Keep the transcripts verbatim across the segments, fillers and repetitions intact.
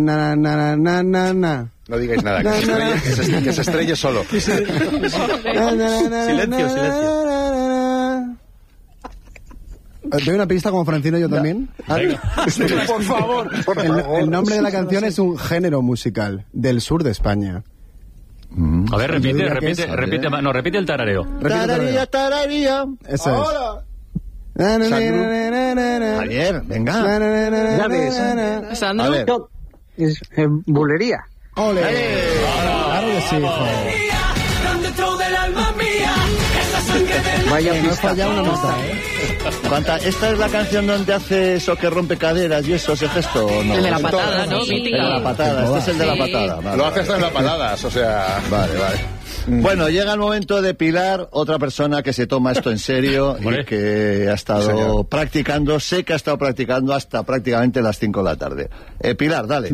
Na, na, na, na, na. No digáis nada, que, se, estrelle, que, se, que se estrelle solo. Silencio, silencio. ¿Doy una pista como Francino yo también? Por favor, por El, favor. el nombre de la canción es un género musical del sur de España. A ver, repite, Yo diría que repite, es, repite, ¿eh? no, repite el tarareo. Tararía, tararía. Eso Ahora. es. Javier, venga. Ya ves. A Sandro. ver. No, es eh, bulería. ¡Ole! Claro que sí, hijo. Vaya No he pista. fallado una nota, ¿eh? ¿Cuánta? ¿Esta es la canción donde hace eso que rompe caderas y eso, ese gesto? ¿O no? El de la patada, ¿no? El de la patada, este es el de la Sí. patada. Vale, Lo hace hasta en vale. las paladas, o sea... Vale, vale. Bueno, llega el momento de Pilar, otra persona que se toma esto en serio y Hombre. que ha estado señor. practicando, sé que ha estado practicando hasta prácticamente las cinco de la tarde. Eh, Pilar, dale.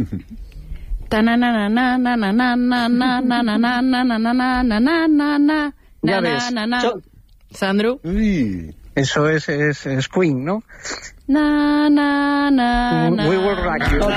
Ya ves. Cho- Sandro. Uy. Eso es, es, es Queen, ¿no? Na, na, na, na. We will rock you.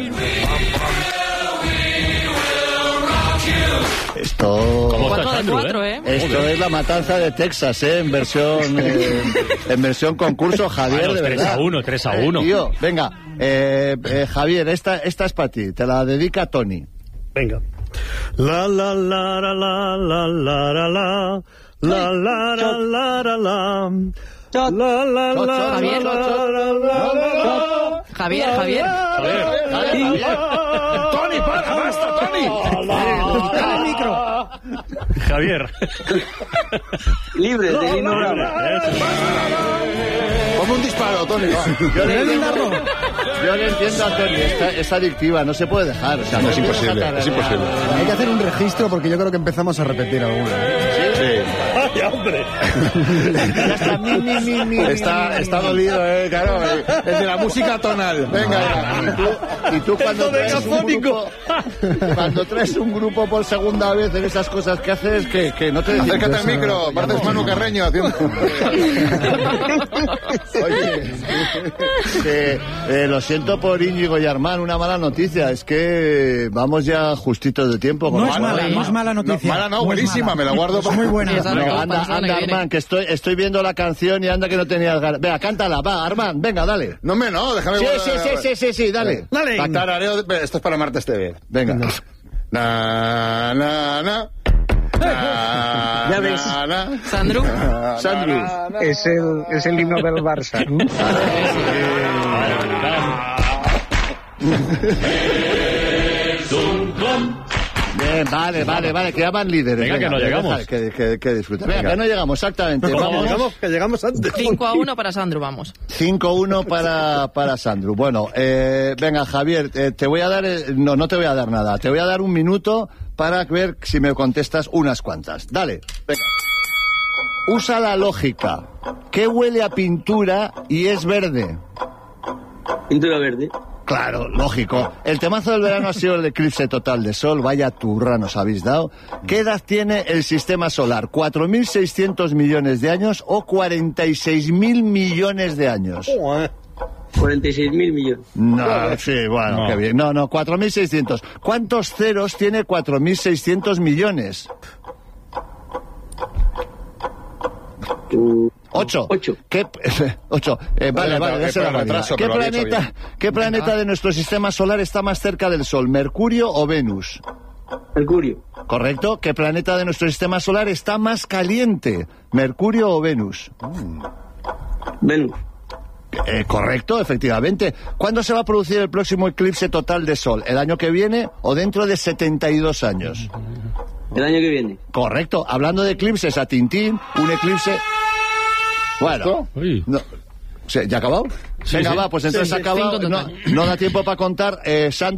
Esto... ¿Cómo está Cuatro de Sandro, cuatro, ¿eh? Esto es la matanza de Texas, ¿eh? En versión, eh, en versión concurso, Javier, Bueno, de tres verdad. a uno, tres a uno. Eh, tío, venga, eh, eh, Javier, esta, esta es para ti, te la dedica Tony. Venga. La la la la la la la la la la la la la la la Chot. la la Chot, la chot, Javier. la la la la. Javier, Javier. Javier. ¡Tony, para, basta, Tony! Quita el micro. Javier. Libre de Lino Bravo. Ponme un disparo, Tony. va. Yo le entiendo, yo le entiendo a Tony, está- es adictiva, no se puede dejar. O sea, No, es puedes imposible, dejar es de- imposible. Hay que hacer un registro porque yo creo que empezamos a repetir alguna. ¿eh? ¡Ay, hombre! Ya está, mi, mi, mi, mi, Está, mi, está mi. dolido, eh, claro. eh, El de la música tonal. Venga, Y tú, y tú cuando Esto de traes un megafónico. grupo, cuando traes un grupo por segunda vez en esas cosas que haces, que, que no te decimos. acércate al micro. Pareces Manu Carreño haciendo... Oye, que, eh, lo siento por Íñigo y Armán, una mala noticia, es que vamos ya justitos de tiempo. con No lo es cual- mala, no es mala noticia. No, mala no, es buenísima, mala. me la guardo Es para- muy buena. Exacto. No, para anda, la semana anda, que viene. Armán, que estoy, estoy viendo la canción y anda que no tenías ganas. Venga, cántala, va, Armán, venga, dale. No, me no, déjame... Sí, guardar- sí, sí, sí, sí, sí, dale. Dale. La tarareo de- Esto es para Martes T V. Venga. Na, na, na. Na, Ya ves. na, na. Sandro. Sandro. Na, na, Es el, es el himno del Barça. ¿no? Bien, vale, vale, vale, que ya van líderes. Venga, que no llegamos. deja Que, que, que disfruten. Venga, que no llegamos, exactamente. Que Vamos. llegamos, que llegamos antes. cinco a uno para Sandro, vamos. cinco uno para, para Sandro. Bueno, eh, venga, Javier, eh, te voy a dar... eh, no, no te voy a dar nada. Te voy a dar un minuto para ver si me contestas unas cuantas. Dale, venga. Usa la lógica. ¿Qué huele a pintura y es verde? Pintura verde. Claro, lógico. El temazo del verano ha sido el eclipse total de sol. Vaya turra nos habéis dado. ¿Qué edad tiene el sistema solar? ¿cuatro mil seiscientos millones de años o cuarenta y seis mil millones de años? cuarenta y seis mil millones. No, sí, bueno, No. qué bien. No, no, cuatro mil seiscientos. ¿Cuántos ceros tiene cuatro mil seiscientos millones? Ocho. Ocho. ¿Qué, ocho. Eh, vale, Vale, vale, eh, dése la pero valida. retraso, ¿Qué pero lo ha dicho planeta, ¿qué planeta de nuestro sistema solar está más cerca del Sol? ¿Mercurio o Venus? Mercurio. ¿Correcto? ¿Qué planeta de nuestro sistema solar está más caliente? ¿Mercurio o Venus? Venus. Eh, correcto, efectivamente. ¿Cuándo se va a producir el próximo eclipse total de Sol? ¿El año que viene o dentro de setenta y dos años? El año que viene. Correcto. Hablando de eclipses, a Tintín, un eclipse... Bueno, Uy. no. ¿Se- ¿ya ha acabado? Sí, Venga, sí. va, pues entonces Sí, ha sí, acabado. cinco No, total. no da tiempo para contar. Eh, Sandro.